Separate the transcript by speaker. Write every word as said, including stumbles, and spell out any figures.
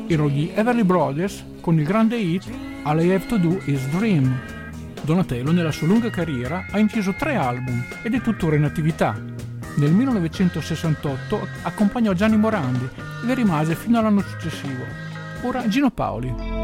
Speaker 1: erano gli Everly Brothers con il grande hit All I Have to Do Is Dream. Donatello nella sua lunga carriera ha inciso tre album ed è tuttora in attività. Nel millenovecentosessantotto accompagnò Gianni Morandi e vi rimase fino all'anno successivo. Ora Gino Paoli.